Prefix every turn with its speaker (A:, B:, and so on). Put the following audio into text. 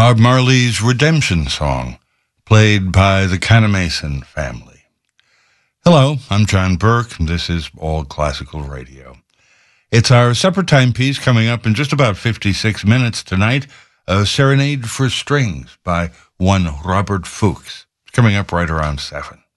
A: Bob Marley's Redemption Song, played by the Canamason family. Hello, I'm John Burke, and this is All Classical Radio. It's our supper time piece coming up in just about 56 minutes tonight, a Serenade for Strings by one Robert Fuchs. It's coming up right around 7.